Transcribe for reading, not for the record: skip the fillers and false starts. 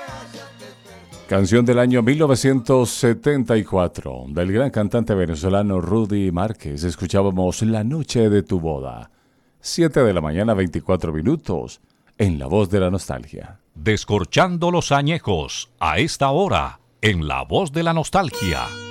Canción del año 1974 del gran cantante venezolano Rudy Márquez. Escuchábamos La noche de tu boda. 7 de la mañana, 24 minutos, en La Voz de la Nostalgia. Descorchando los añejos, a esta hora, en La Voz de la Nostalgia.